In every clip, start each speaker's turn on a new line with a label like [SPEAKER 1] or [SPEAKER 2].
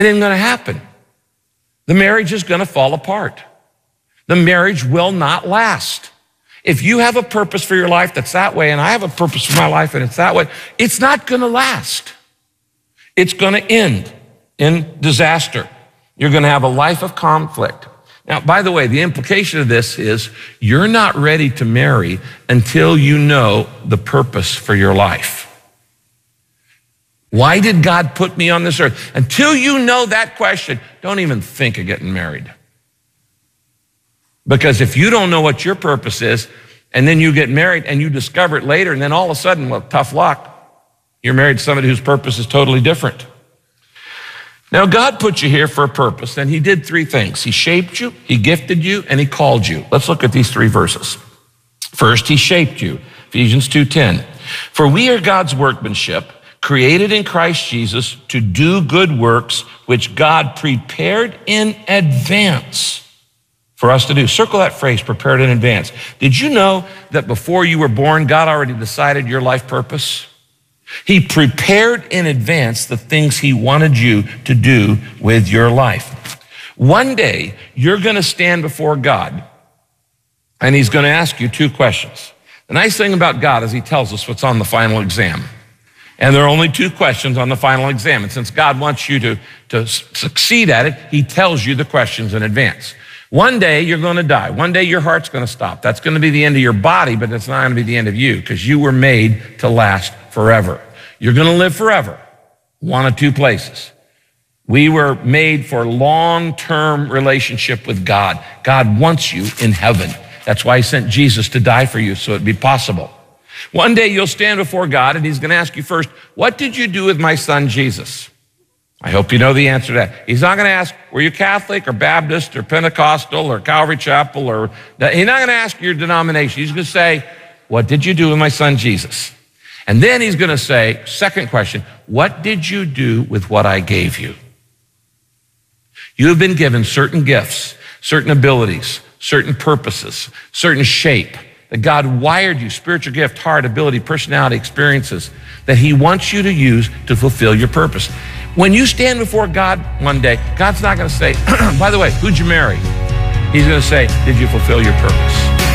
[SPEAKER 1] It ain't going to happen. The marriage is going to fall apart. The marriage will not last. If you have a purpose for your life that's that way, and I have a purpose for my life and it's that way, it's not going to last. It's going to end in disaster. You're going to have a life of conflict. Now, by the way, the implication of this is you're not ready to marry until you know the purpose for your life. Why did God put me on this earth? Until you know that question, don't even think of getting married. Because if you don't know what your purpose is, and then you get married and you discover it later, and then all of a sudden, well, tough luck, you're married to somebody whose purpose is totally different. Now, God put you here for a purpose, and he did three things. He shaped you, he gifted you, and he called you. Let's look at these three verses. First, he shaped you, Ephesians 2:10. For we are God's workmanship, created in Christ Jesus to do good works, which God prepared in advance for us to do. Circle that phrase, prepared in advance. Did you know that before you were born, God already decided your life purpose? He prepared in advance the things he wanted you to do with your life. One day, you're going to stand before God, and he's going to ask you two questions. The nice thing about God is he tells us what's on the final exam. And there are only two questions on the final exam. And since God wants you to succeed at it, he tells you the questions in advance. One day, you're going to die. One day, your heart's going to stop. That's going to be the end of your body, but it's not going to be the end of you because you were made to last forever. You're going to live forever, one of two places. We were made for long-term relationship with God. God wants you in heaven. That's why he sent Jesus to die for you, so it'd be possible. One day you'll stand before God and he's going to ask you first, what did you do with my son Jesus? I hope you know the answer to that. He's not going to ask, were you Catholic or Baptist or Pentecostal or Calvary Chapel or, he's not going to ask your denomination. He's going to say, what did you do with my son Jesus? And then he's going to say, second question, what did you do with what I gave you? You have been given certain gifts, certain abilities, certain purposes, certain shape, that God wired you, spiritual gift, heart, ability, personality, experiences, that he wants you to use to fulfill your purpose. When you stand before God one day, God's not going to say, by the way, who'd you marry? He's going to say, did you fulfill your purpose?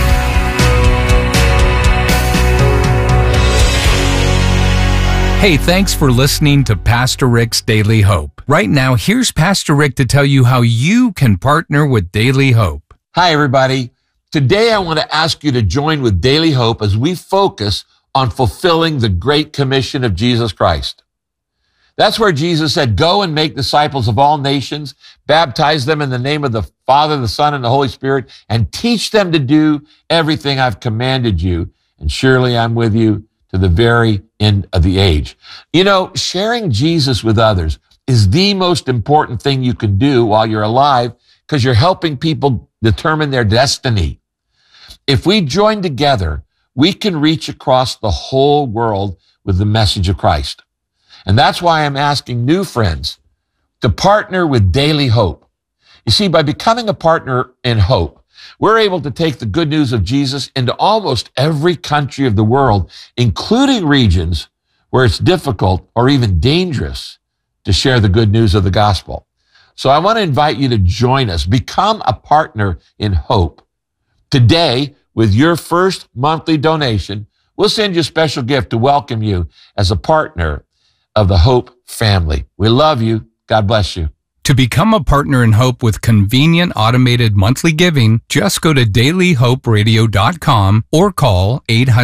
[SPEAKER 2] Hey, thanks for listening to Pastor Rick's Daily Hope. Right now, here's Pastor Rick to tell you how you can partner with Daily Hope.
[SPEAKER 3] Hi, everybody. Today, I want to ask you to join with Daily Hope as we focus on fulfilling the Great Commission of Jesus Christ. That's where Jesus said, go and make disciples of all nations, baptize them in the name of the Father, the Son, and the Holy Spirit, and teach them to do everything I've commanded you. And surely I'm with you to the very end of the age. You know, sharing Jesus with others is the most important thing you can do while you're alive because you're helping people determine their destiny. If we join together, we can reach across the whole world with the message of Christ. And that's why I'm asking new friends to partner with Daily Hope. You see, by becoming a partner in hope, we're able to take the good news of Jesus into almost every country of the world, including regions where it's difficult or even dangerous to share the good news of the gospel. So I want to invite you to join us. Become a partner in hope. Today, with your first monthly donation, we'll send you a special gift to welcome you as a partner of the Hope family. We love you. God bless you.
[SPEAKER 2] To become a partner in Hope with convenient automated monthly giving, just go to dailyhoperadio.com or call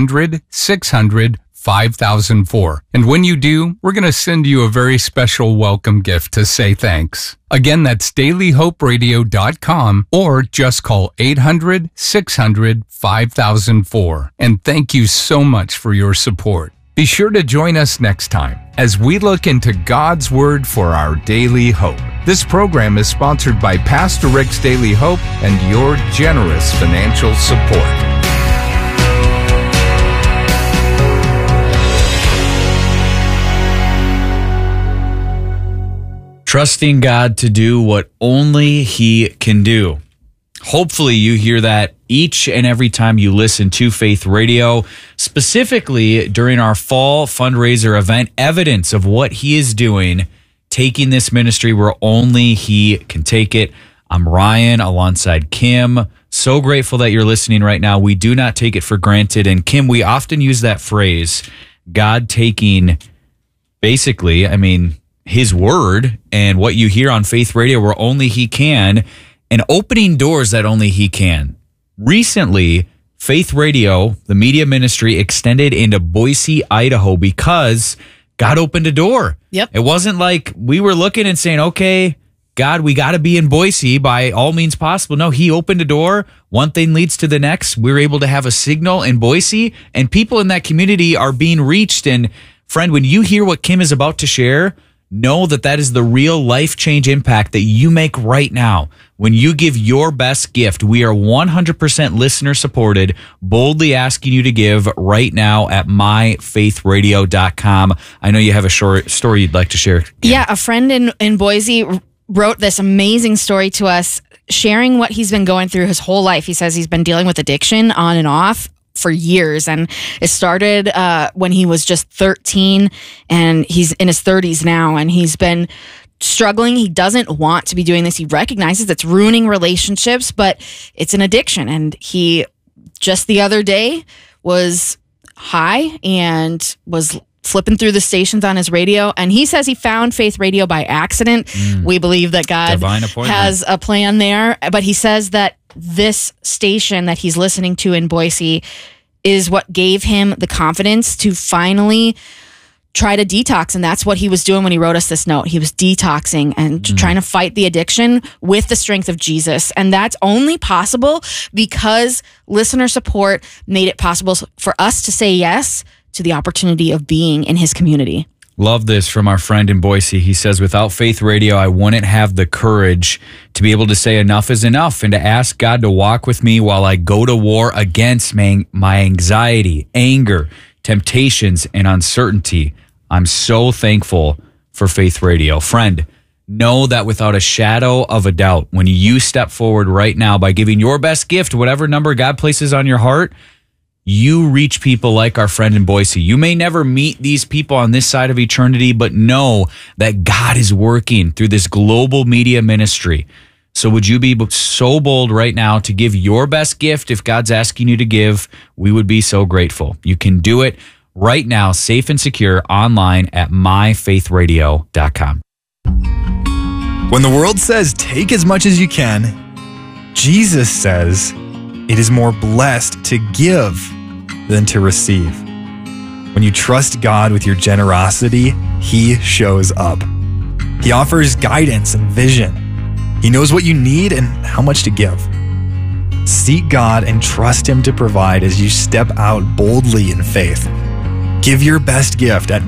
[SPEAKER 2] 800-600-5004. And when you do, we're going to send you a very special welcome gift to say thanks. Again, that's dailyhoperadio.com or just call 800-600-5004. And thank you so much for your support. Be sure to join us next time as we look into God's Word for our daily hope. This program is sponsored by Pastor Rick's Daily Hope and your generous financial support.
[SPEAKER 4] Trusting God to do what only He can do. Hopefully you hear that each and every time you listen to Faith Radio, specifically during our fall fundraiser event, evidence of what He is doing taking this ministry where only he can take it. I'm Ryan alongside Kim. So grateful that you're listening right now. We do not take it for granted. And Kim, we often use that phrase, God taking basically, his word and what you hear on Faith Radio where only he can, and opening doors that only he can. Recently, Faith Radio, the media ministry, extended into Boise, Idaho because God opened a door.
[SPEAKER 5] Yep.
[SPEAKER 4] It wasn't like we were looking and saying, okay, God, we got to be in Boise by all means possible. No, he opened a door. One thing leads to the next. We were able to have a signal in Boise, and people in that community are being reached. And friend, when you hear what Kim is about to share, know that that is the real life change impact that you make right now. When you give your best gift, we are 100% listener supported, boldly asking you to give right now at myfaithradio.com. I know you have a short story you'd like to share.
[SPEAKER 5] Yeah, a friend in Boise wrote this amazing story to us, sharing what he's been going through his whole life. He says he's been dealing with addiction on and off for years, and it started when he was just 13, and he's in his 30s now, and he's been struggling. He doesn't want to be doing this. He recognizes it's ruining relationships, but it's an addiction. And he just the other day was high and was flipping through the stations on his radio, and he says he found Faith Radio by accident. We believe that God has a plan there, but he says that this station that he's listening to in Boise is what gave him the confidence to finally try to detox. And that's what he was doing when he wrote us this note. He was detoxing and trying to fight the addiction with the strength of Jesus. And that's only possible because listener support made it possible for us to say yes to the opportunity of being in his community.
[SPEAKER 4] Love this from our friend in Boise. He says, without Faith Radio, I wouldn't have the courage to be able to say enough is enough and to ask God to walk with me while I go to war against my anxiety, anger, temptations, and uncertainty. I'm so thankful for Faith Radio. Friend, know that without a shadow of a doubt, when you step forward right now by giving your best gift, whatever number God places on your heart, you reach people like our friend in Boise. You may never meet these people on this side of eternity, but know that God is working through this global media ministry. So would you be so bold right now to give your best gift if God's asking you to give? We would be so grateful. You can do it right now, safe and secure, online at myfaithradio.com.
[SPEAKER 6] When the world says take as much as you can, Jesus says it is more blessed to give than to receive. When you trust God with your generosity, He shows up. He offers guidance and vision. He knows what you need and how much to give. Seek God and trust Him to provide as you step out boldly in faith. Give your best gift at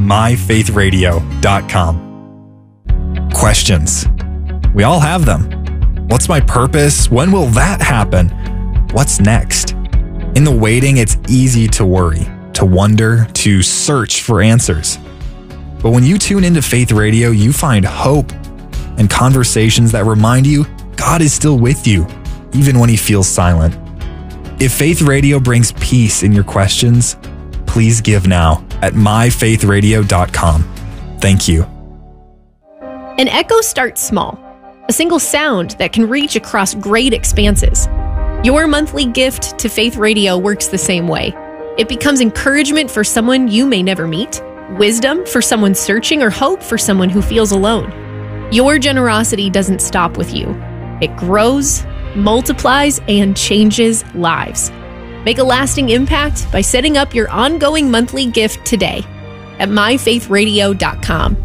[SPEAKER 6] myfaithradio.com. Questions. We all have them. What's my purpose? When will that happen? What's next? In the waiting, it's easy to worry, to wonder, to search for answers. But when you tune into Faith Radio, you find hope and conversations that remind you God is still with you, even when He feels silent. If Faith Radio brings peace in your questions, please give now at myfaithradio.com. Thank you.
[SPEAKER 7] An echo starts small, a single sound that can reach across great expanses. Your monthly gift to Faith Radio works the same way. It becomes encouragement for someone you may never meet, wisdom for someone searching, or hope for someone who feels alone. Your generosity doesn't stop with you. It grows, multiplies, and changes lives. Make a lasting impact by setting up your ongoing monthly gift today at myfaithradio.com.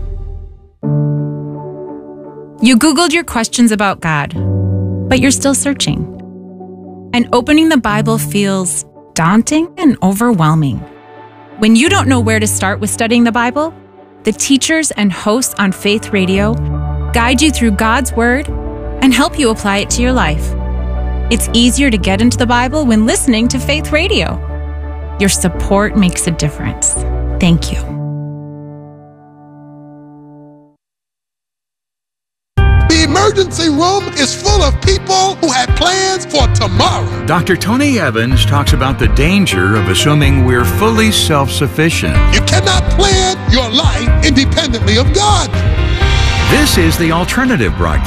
[SPEAKER 8] You Googled your questions about God, but you're still searching. And opening the Bible feels daunting and overwhelming. When you don't know where to start with studying the Bible, the teachers and hosts on Faith Radio guide you through God's Word and help you apply it to your life. It's easier to get into the Bible when listening to Faith Radio. Your support makes a difference. Thank you.
[SPEAKER 9] The emergency room is full of people who had plans for tomorrow.
[SPEAKER 10] Dr. Tony Evans talks about the danger of assuming we're fully self-sufficient.
[SPEAKER 9] You cannot plan your life independently of God.
[SPEAKER 10] This is the Alternative Broadcast.